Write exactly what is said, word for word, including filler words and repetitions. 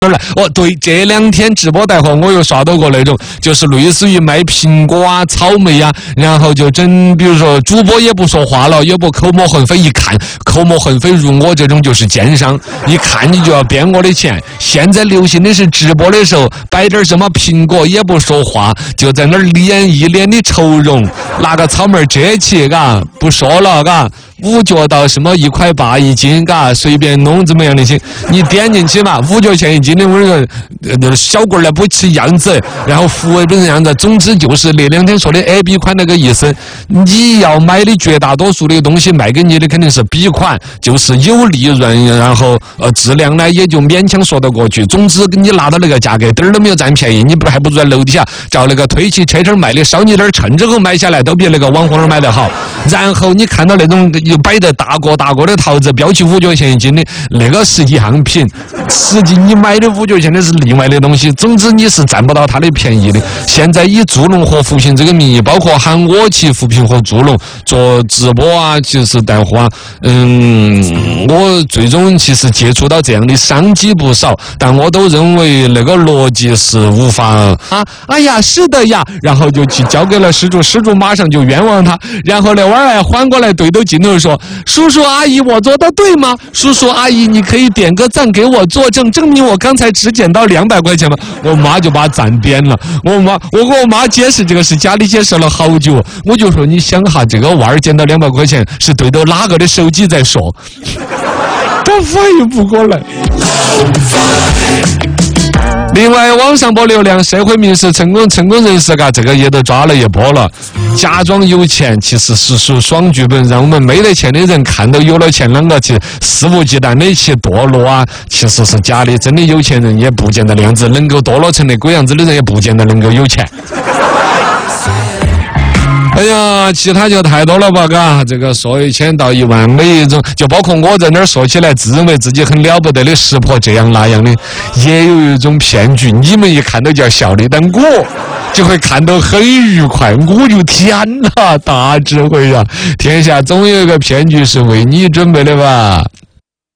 来哦，对，这两天直播带货我又刷到过那种，就是类似于卖苹果啊、草莓啊，然后就整，比如说主播也不说话了，也不口沫横飞，一看口沫横飞如我这种就是奸商，一看你就要编我的钱。现在流行的是直播的时候摆点什么苹果也不说话，就在那儿脸一脸的愁容，拿个草莓遮起，嘎，不说了，嘎。五角到什么一块八一斤，嘎，随便弄怎么样的行？你点进去嘛，五角钱一斤的，我那个呃小棍儿不起样子，然后服务成样子。总之就是那两天说的 A B 款那个意思。你要买的绝大多数的东西卖给你的肯定是 B 款，就是有利润，然后呃质量呢也就勉强说得过去。总之你拿到那个价格，点儿都没有占便宜，你不还不如在楼底下找那个推起车车卖的少你点儿称之后买下来，都比那个网红买得好。然后你看到那种。又摆得大个大个的桃子，标起五角钱一斤的，那个是一样品，实际你买的五角钱的是另外的东西。总之你是占不到它的便宜的。现在以助农和扶贫这个名义，包括喊我去扶贫和助农做直播啊，其实带货啊，嗯，我最终其实接触到这样的商机不少，但我都认为那个逻辑是无法啊，哎呀，是的呀，然后就去交给了失主，失主马上就冤枉他，然后那娃儿还缓过来对着镜头说：“叔叔阿姨，我做的对吗？叔叔阿姨，你可以点个赞给我作证，证明我刚才只捡到两百块钱吗？”我妈就把赞编了。我妈，我跟我妈解释这个事，家里解释了好久。我就说，你想哈，这个娃儿捡到两百块钱是对着哪个的手机在说？他反应不过来。另外，网上博流量、社会名士、成功成功人士，嘎，这个也都抓了一波了。假装有钱，其实是属双剧本，让我们没得钱的人看到有了钱，啷个去肆无忌惮的去堕落啊？其实是假的，真的有钱人也不见得那样子，能够堕落成那鬼样子的人也不见得能够有钱。哎呀，其他就太多了吧，嘎，这个说一千道一万，每一种，就包括我在那儿说起来，自认为自己很了不得的识破这样那样的，也有一种骗局。你们一看到就要笑的，但我就会看到很愉快。我就天哪，大智慧呀！天下总有一个骗局是为你准备的吧。